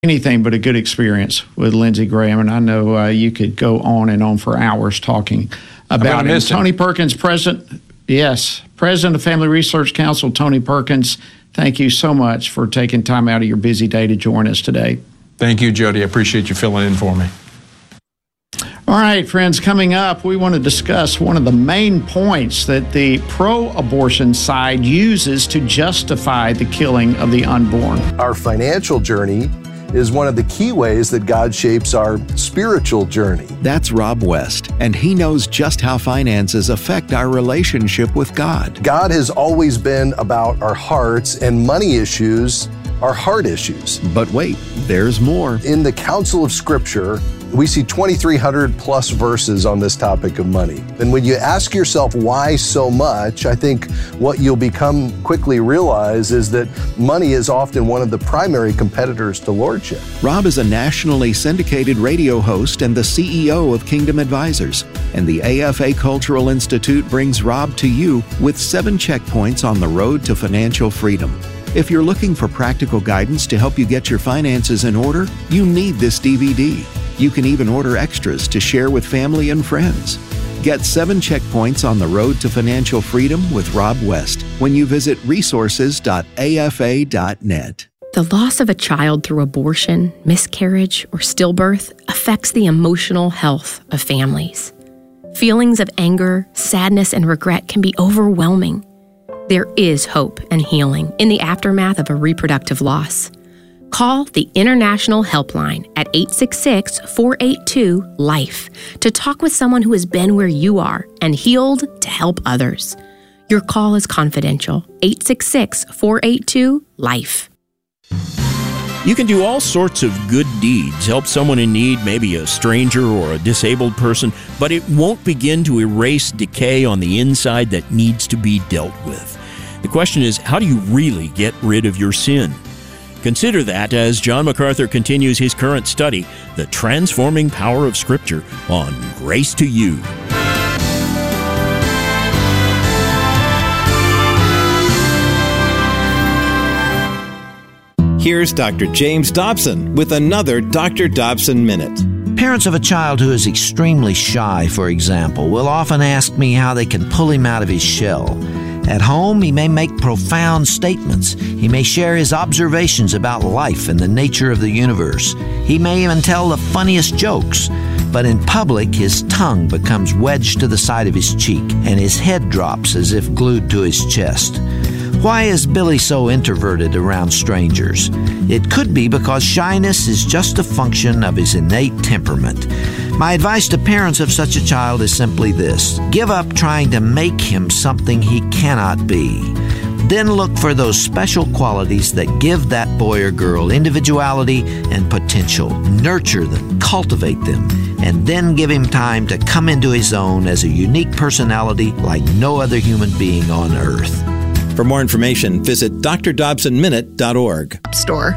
anything but a good experience with Lindsey Graham, and I know you could go on and on for hours talking about him. Tony Perkins, president of Family Research Council, Tony Perkins, thank you so much for taking time out of your busy day to join us today. Thank you, Jody. I appreciate you filling in for me. All right, friends, coming up, we want to discuss one of the main points that the pro-abortion side uses to justify the killing of the unborn. Our financial journey is one of the key ways that God shapes our spiritual journey. That's Rob West, and he knows just how finances affect our relationship with God. God has always been about our hearts, and money issues are heart issues. But wait, there's more. In the counsel of Scripture, we see 2,300 plus verses on this topic of money. And when you ask yourself why so much, I think what you'll become quickly realize is that money is often one of the primary competitors to lordship. Rob is a nationally syndicated radio host and the CEO of Kingdom Advisors. And the AFA Cultural Institute brings Rob to you with 7 checkpoints on the road to financial freedom. If you're looking for practical guidance to help you get your finances in order, you need this DVD. You can even order extras to share with family and friends. Get 7 checkpoints on the road to financial freedom with Rob West when you visit resources.afa.net. The loss of a child through abortion, miscarriage, or stillbirth affects the emotional health of families. Feelings of anger, sadness, and regret can be overwhelming. There is hope and healing in the aftermath of a reproductive loss. Call the International Helpline at 866-482-LIFE to talk with someone who has been where you are and healed to help others. Your call is confidential. 866-482-LIFE. You can do all sorts of good deeds, help someone in need, maybe a stranger or a disabled person, but it won't begin to erase decay on the inside that needs to be dealt with. The question is, how do you really get rid of your sin? Consider that as John MacArthur continues his current study, The Transforming Power of Scripture, on Grace to You. Here's Dr. James Dobson with another Dr. Dobson Minute. Parents of a child who is extremely shy, for example, will often ask me how they can pull him out of his shell. At home, he may make profound statements. He may share his observations about life and the nature of the universe. He may even tell the funniest jokes. But in public, his tongue becomes wedged to the side of his cheek, and his head drops as if glued to his chest. Why is Billy so introverted around strangers? It could be because shyness is just a function of his innate temperament. My advice to parents of such a child is simply this: give up trying to make him something he cannot be. Then look for those special qualities that give that boy or girl individuality and potential. Nurture them, cultivate them, and then give him time to come into his own as a unique personality like no other human being on earth. For more information, visit drdobsonminute.org. Store.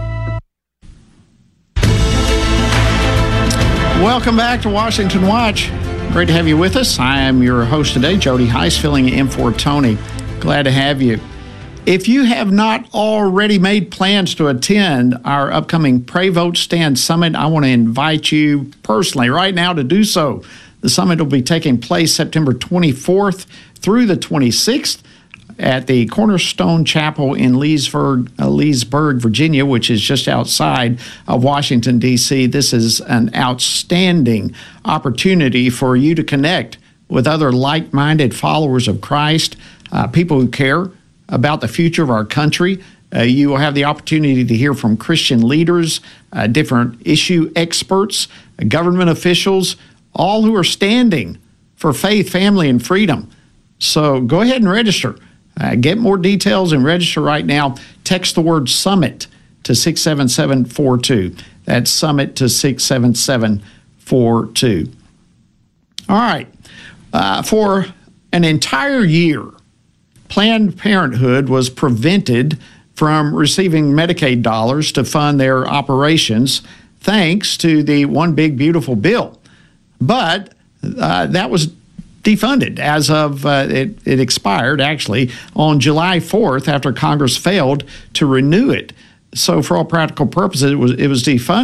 Welcome back to Washington Watch. Great to have you with us. I am your host today, Jody Heiss, filling in for Tony. Glad to have you. If you have not already made plans to attend our upcoming Pray, Vote, Stand Summit, I want to invite you personally right now to do so. The summit will be taking place September 24th through the 26th. At the Cornerstone Chapel in Leesburg, Virginia, which is just outside of Washington, D.C. This is an outstanding opportunity for you to connect with other like-minded followers of Christ, people who care about the future of our country. You will have the opportunity to hear from Christian leaders, different issue experts, government officials, all who are standing for faith, family, and freedom. So go ahead and register. Get more details and register right now. Text the word SUMMIT to 67742. That's SUMMIT to 67742. All right. For an entire year, Planned Parenthood was prevented from receiving Medicaid dollars to fund their operations thanks to the One Big Beautiful Bill. But that was defunded as of it expired, actually, on July 4th after Congress failed to renew it. So for all practical purposes, it was defunded.